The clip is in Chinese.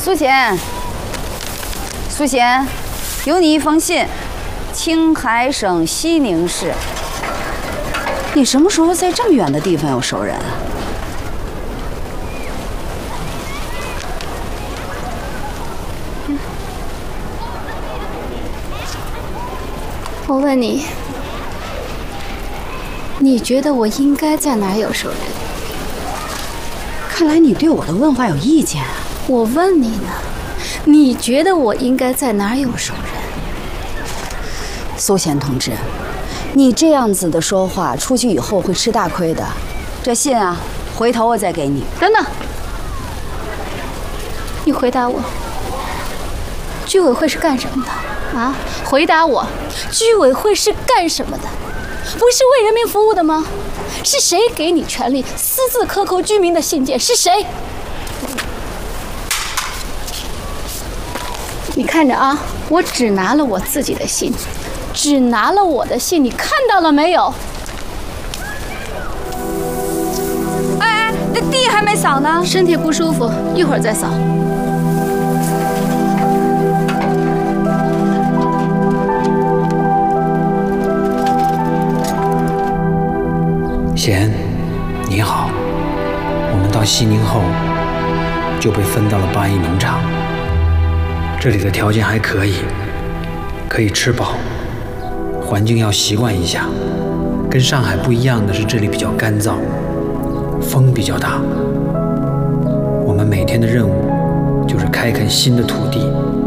苏贤，苏贤，有你一封信，青海省西宁市。你什么时候在这么远的地方有熟人啊？ 我问你，你觉得我应该在哪儿有熟人？ 看来你对我的问话有意见啊。 我问你呢，你觉得我应该在哪儿有熟人？ 苏贤同志，你这样子的说话，出去以后会吃大亏的。这信啊，回头我再给你。 等等，你回答我，居委会是干什么的？啊，回答我，居委会是干什么的？不是为人民服务的吗？是谁给你权利私自克扣居民的信件？是谁？你看着啊，我只拿了我自己的信，只拿了我的信，你看到了没有？ 哎，那地还没扫呢。 身体不舒服，一会儿再扫。 贤，你好，我们到西宁后就被分到了8亿农场。这里的条件还可以，可以吃饱，环境要习惯一下。跟上海不一样的是，这里比较干燥，风比较大。我们每天的任务就是开垦新的土地，